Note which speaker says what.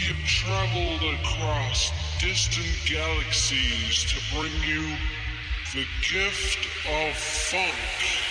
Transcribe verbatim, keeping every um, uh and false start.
Speaker 1: have traveled across distant galaxies to bring you the gift of funk.